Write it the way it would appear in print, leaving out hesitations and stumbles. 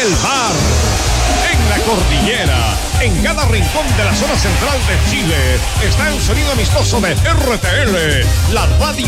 el mar, en la cordillera, en cada rincón de la zona central de Chile, está el sonido amistoso de RTL, la radio